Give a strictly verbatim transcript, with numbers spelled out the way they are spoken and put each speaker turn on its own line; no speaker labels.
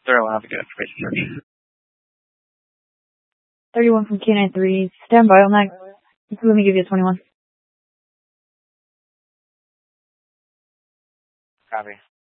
sir. I'll have to get information search.
thirty-one from K nine three. Stand by on that. Let me give you a twenty-one.
Copy.